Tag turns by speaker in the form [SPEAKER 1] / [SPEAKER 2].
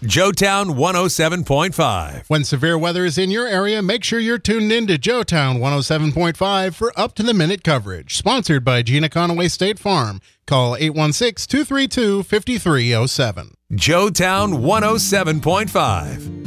[SPEAKER 1] Joetown 107.5.
[SPEAKER 2] When severe weather is in your area, make sure you're tuned in to Joetown 107.5 for up-to-the-minute coverage. Sponsored by Gina Conaway State Farm. Call 816-232-5307.
[SPEAKER 1] Joetown 107.5.